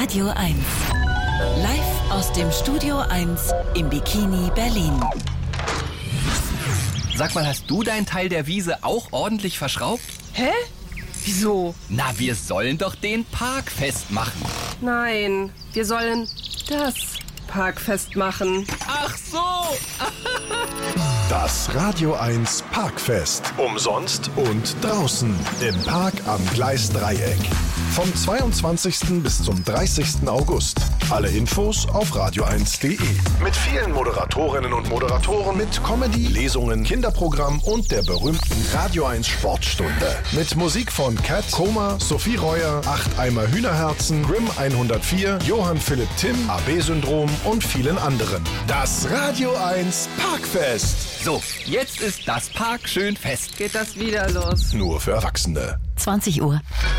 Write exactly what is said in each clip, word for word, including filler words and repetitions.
Radio eins. Live aus dem Studio eins im Bikini Berlin. Sag mal, hast du deinen Teil der Wiese auch ordentlich verschraubt? Hä? Wieso? Na, wir sollen doch den Park festmachen. Nein, wir sollen das Park festmachen. Ach so! Das Radio eins Parkfest. Umsonst und draußen im Park am Gleisdreieck. Vom zweiundzwanzigsten bis zum dreißigsten August. Alle Infos auf radio eins punkt de. Mit vielen Moderatorinnen und Moderatoren, mit Comedy, Lesungen, Kinderprogramm und der berühmten Radio eins Sportstunde. Mit Musik von Cat, Koma, Sophie Reuer, Acht Eimer Hühnerherzen, Grimm hundertvier, Johann Philipp Timm, A B-Syndrom und vielen anderen. Das Radio eins Parkfest. So, jetzt ist das Park schön fest. Geht das wieder los? Nur für Erwachsene. zwanzig Uhr.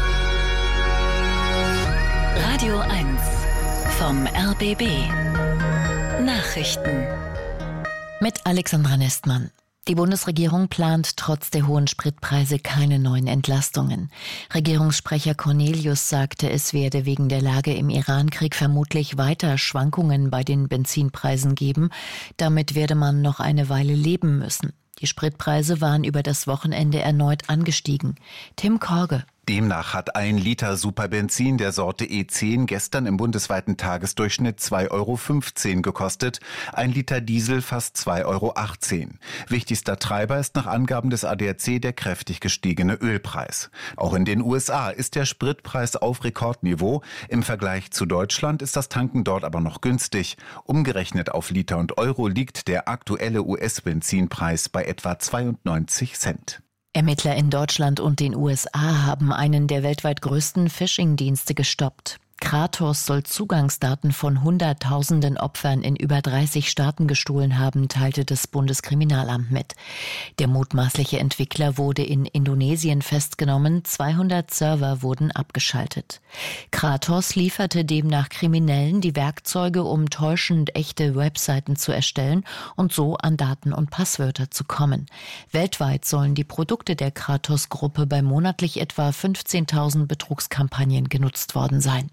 Radio eins vom R B B. Nachrichten. Mit Alexandra Nestmann. Die Bundesregierung plant trotz der hohen Spritpreise keine neuen Entlastungen. Regierungssprecher Cornelius sagte, es werde wegen der Lage im Irankrieg vermutlich weiter Schwankungen bei den Benzinpreisen geben. Damit werde man noch eine Weile leben müssen. Die Spritpreise waren über das Wochenende erneut angestiegen. Tim Korge. Demnach hat ein Liter Superbenzin der Sorte E zehn gestern im bundesweiten Tagesdurchschnitt zwei Euro fünfzehn gekostet, ein Liter Diesel fast zwei Euro achtzehn. Wichtigster Treiber ist nach Angaben des A D A C der kräftig gestiegene Ölpreis. Auch in den U S A ist der Spritpreis auf Rekordniveau. Im Vergleich zu Deutschland ist das Tanken dort aber noch günstig. Umgerechnet auf Liter und Euro liegt der aktuelle U S-Benzinpreis bei etwa zweiundneunzig Cent. Ermittler in Deutschland und den U S A haben einen der weltweit größten Phishing-Dienste gestoppt. Kratos soll Zugangsdaten von Hunderttausenden Opfern in über dreißig Staaten gestohlen haben, teilte das Bundeskriminalamt mit. Der mutmaßliche Entwickler wurde in Indonesien festgenommen, zweihundert Server wurden abgeschaltet. Kratos lieferte demnach Kriminellen die Werkzeuge, um täuschend echte Webseiten zu erstellen und so an Daten und Passwörter zu kommen. Weltweit sollen die Produkte der Kratos-Gruppe bei monatlich etwa fünfzehntausend Betrugskampagnen genutzt worden sein.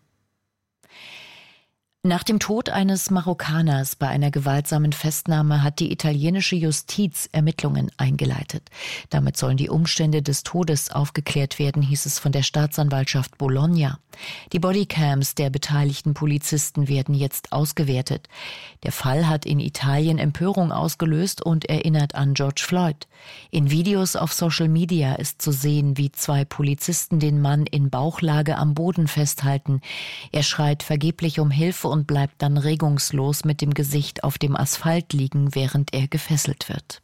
Nach dem Tod eines Marokkaners bei einer gewaltsamen Festnahme hat die italienische Justiz Ermittlungen eingeleitet. Damit sollen die Umstände des Todes aufgeklärt werden, hieß es von der Staatsanwaltschaft Bologna. Die Bodycams der beteiligten Polizisten werden jetzt ausgewertet. Der Fall hat in Italien Empörung ausgelöst und erinnert an George Floyd. In Videos auf Social Media ist zu sehen, wie zwei Polizisten den Mann in Bauchlage am Boden festhalten. Er schreit vergeblich um Hilfe und bleibt dann regungslos mit dem Gesicht auf dem Asphalt liegen, während er gefesselt wird.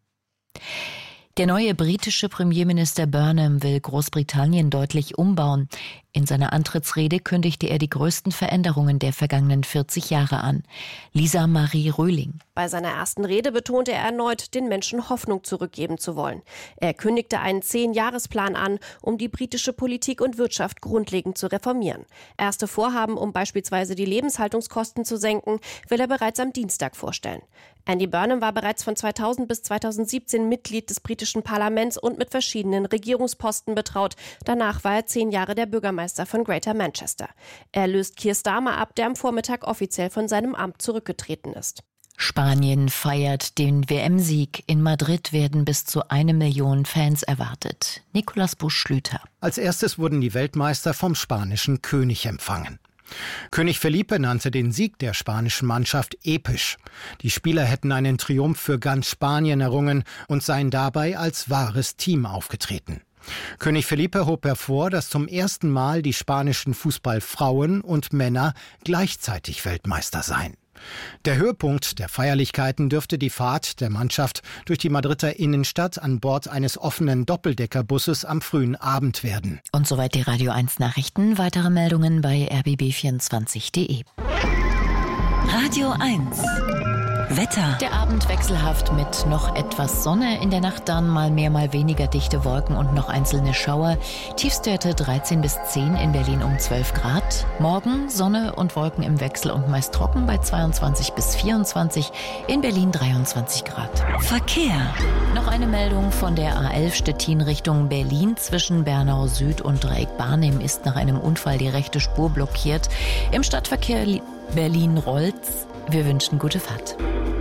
Der neue britische Premierminister Burnham will Großbritannien deutlich umbauen. In seiner Antrittsrede kündigte er die größten Veränderungen der vergangenen vierzig Jahre an. Lisa Marie Röhling. Bei seiner ersten Rede betonte er erneut, den Menschen Hoffnung zurückgeben zu wollen. Er kündigte einen Zehn-Jahresplan an, um die britische Politik und Wirtschaft grundlegend zu reformieren. Erste Vorhaben, um beispielsweise die Lebenshaltungskosten zu senken, will er bereits am Dienstag vorstellen. Andy Burnham war bereits von zweitausend bis zweitausendsiebzehn Mitglied des britischen Parlaments und mit verschiedenen Regierungsposten betraut. Danach war er zehn Jahre der Bürgermeister von Greater Manchester. Er löst Keir Starmer ab, der am Vormittag offiziell von seinem Amt zurückgetreten ist. Spanien feiert den W M-Sieg. In Madrid werden bis zu eine Million Fans erwartet. Nikolaus Busch-Schlüter. Als erstes wurden die Weltmeister vom spanischen König empfangen. König Felipe nannte den Sieg der spanischen Mannschaft episch. Die Spieler hätten einen Triumph für ganz Spanien errungen und seien dabei als wahres Team aufgetreten. König Felipe hob hervor, dass zum ersten Mal die spanischen Fußballfrauen und Männer gleichzeitig Weltmeister seien. Der Höhepunkt der Feierlichkeiten dürfte die Fahrt der Mannschaft durch die Madrider Innenstadt an Bord eines offenen Doppeldeckerbusses am frühen Abend werden. Und soweit die Radio eins Nachrichten. Weitere Meldungen bei r b b vierundzwanzig punkt de. Radio eins. Wetter. Der Abend wechselhaft mit noch etwas Sonne. In der Nacht dann mal mehr, mal weniger dichte Wolken und noch einzelne Schauer. Tiefstwerte dreizehn bis zehn, in Berlin um zwölf Grad. Morgen Sonne und Wolken im Wechsel und meist trocken bei zweiundzwanzig bis vierundzwanzig. In Berlin dreiundzwanzig Grad. Verkehr. Noch eine Meldung von der A elf Stettin Richtung Berlin. Zwischen Bernau Süd und Dreieck Barnim ist nach einem Unfall die rechte Spur blockiert. Im Stadtverkehr Berlin-Rolz. Wir wünschen gute Fahrt.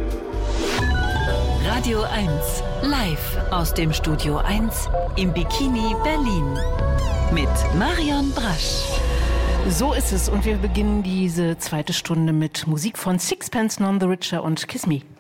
Radio eins, live aus dem Studio eins im Bikini Berlin mit Marion Brasch. So ist es und wir beginnen diese zweite Stunde mit Musik von Sixpence None the Richer und Kiss Me.